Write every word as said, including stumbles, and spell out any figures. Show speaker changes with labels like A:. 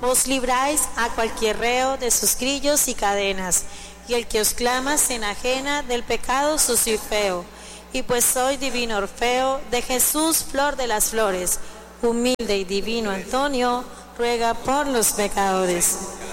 A: Os libráis a cualquier reo de sus grillos y cadenas, y el que os clama se enajena del pecado sucio y feo. Y pues soy divino Orfeo, de Jesús flor de las flores, humilde y divino Antonio, ruega por los pecadores.